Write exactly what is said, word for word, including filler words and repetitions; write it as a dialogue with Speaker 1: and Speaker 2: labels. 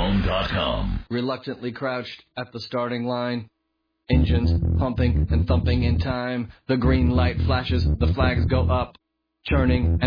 Speaker 1: Rome dot com.
Speaker 2: Reluctantly crouched at the starting line. Engines pumping and thumping in time. The green light flashes, the flags go up. Churning and